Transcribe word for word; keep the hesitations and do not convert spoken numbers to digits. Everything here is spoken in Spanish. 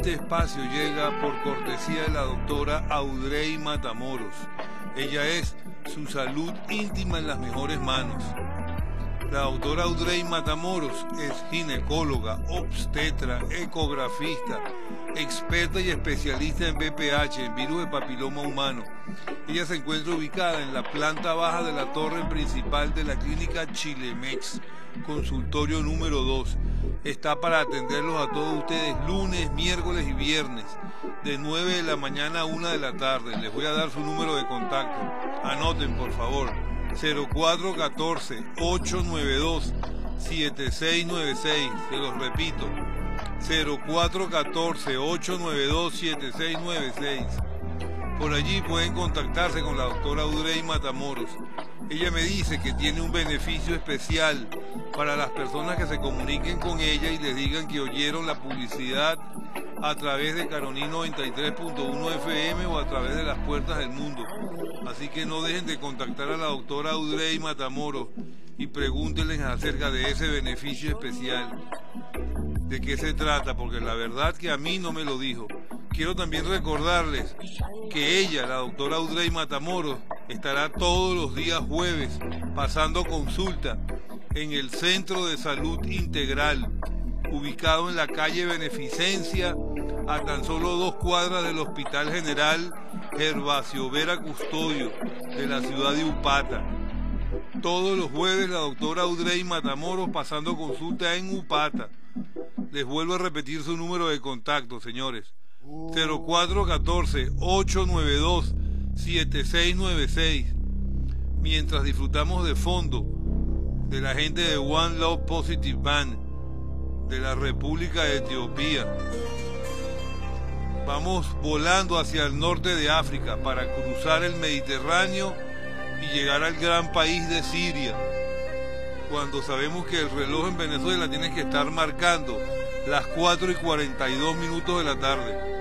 Este espacio llega por cortesía de la doctora Audrey Matamoros. Ella es su salud íntima en las mejores manos. La doctora Audrey Matamoros es ginecóloga, obstetra, ecografista, experta y especialista en V P H, en virus de papiloma humano. Ella se encuentra ubicada en la planta baja de la torre principal de la clínica Chilemex, consultorio número dos. Está para atenderlos a todos ustedes lunes, miércoles y viernes, de nueve de la mañana a una de la tarde. Les voy a dar su número de contacto. Anoten, por favor. cero cuatro uno cuatro, ocho nueve dos, siete seis nueve seis. Se los repito. cero cuatro uno cuatro, ocho nueve dos, siete seis nueve seis. Por allí pueden contactarse con la doctora Audrey Matamoros. Ella me dice que tiene un beneficio especial para las personas que se comuniquen con ella y les digan que oyeron la publicidad a través de Caroní noventa y tres punto uno F M o a través de las puertas del mundo. Así que no dejen de contactar a la doctora Audrey Matamoros y pregúntenles acerca de ese beneficio especial. ¿De qué se trata? Porque la verdad que a mí no me lo dijo. Quiero también recordarles que ella, la doctora Audrey Matamoros, estará todos los días jueves pasando consulta en el Centro de Salud Integral, ubicado en la calle Beneficencia, a tan solo dos cuadras del Hospital General Gervasio Vera Custodio de la ciudad de Upata. Todos los jueves la doctora Audrey Matamoros pasando consulta en Upata. Les vuelvo a repetir su número de contacto, señores. cero cuatro uno cuatro, ocho nueve dos, siete seis nueve seis. Mientras disfrutamos de fondo de la gente de One Love Positive Band de la República de Etiopía, vamos volando hacia el norte de África para cruzar el Mediterráneo y llegar al gran país de Siria, cuando sabemos que el reloj en Venezuela tiene que estar marcando las cuatro y cuarenta y dos minutos de la tarde.